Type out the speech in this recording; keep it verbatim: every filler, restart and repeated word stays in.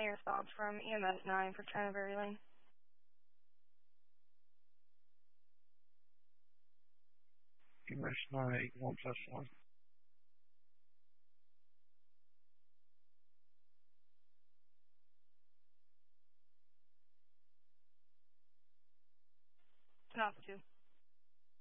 a response from E M S nine for Canterbury Lane. E M S nine eight one plus one. ten off two.